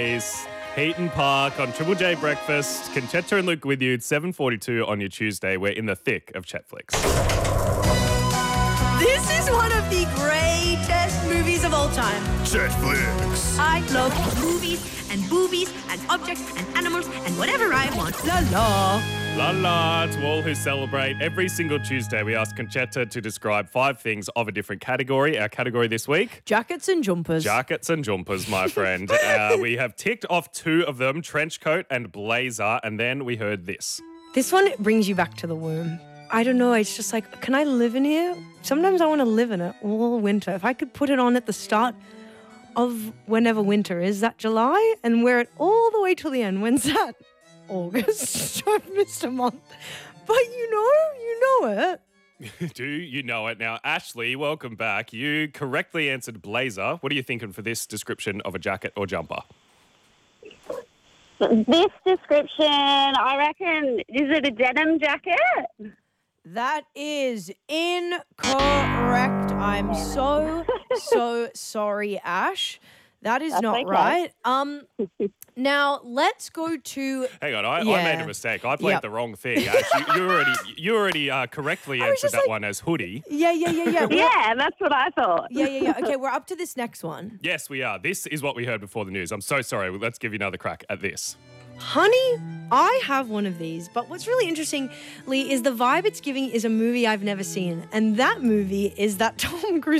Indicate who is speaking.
Speaker 1: Is Heaton Park on Triple J Breakfast. Conchetta and Luke with you. It's 7:42 on your Tuesday. We're in the thick of Chatflix.
Speaker 2: This is one of the greatest movies of all time.
Speaker 1: Chatflix.
Speaker 2: I love movies and boobies and objects and animals and whatever I want. La la.
Speaker 1: La la to all who celebrate. Every single Tuesday we ask Conchetta to describe 5 things of a different category. Our category this week?
Speaker 2: Jackets and jumpers.
Speaker 1: Jackets and jumpers, my friend. We have ticked off 2 of them, trench coat and blazer, and then we heard this.
Speaker 2: This one brings you back to the womb. I don't know, it's just like, can I live in here? Sometimes I want to live in it all winter. If I could put it on at the start of whenever winter is, that July, and wear it all the way till the end. When's that? August. I've missed a month. But you know it.
Speaker 1: Do you know it? Now, Ashley, welcome back. You correctly answered blazer. What are you thinking for this description of a jacket or jumper?
Speaker 3: This description, I reckon, is it a denim jacket?
Speaker 2: That is incorrect. I'm so sorry, Ash. That is
Speaker 3: That's
Speaker 2: not
Speaker 3: okay.
Speaker 2: right. Now let's go to.
Speaker 1: Hang on, I
Speaker 2: Yeah.
Speaker 1: made a mistake. I played
Speaker 2: Yep.
Speaker 1: the wrong thing. Ash, you already correctly answered
Speaker 2: just
Speaker 1: that
Speaker 2: like-
Speaker 1: one as hoodie.
Speaker 2: Yeah.
Speaker 3: Yeah, that's what I thought.
Speaker 2: Yeah. Okay, we're up to this next one.
Speaker 1: Yes, we are. This is what we heard before the news. I'm so sorry. Let's give you another crack at this.
Speaker 2: Honey, I have one of these, but what's really interesting, Lee, is the vibe it's giving is a movie I've never seen. And that movie is that Tom Cruise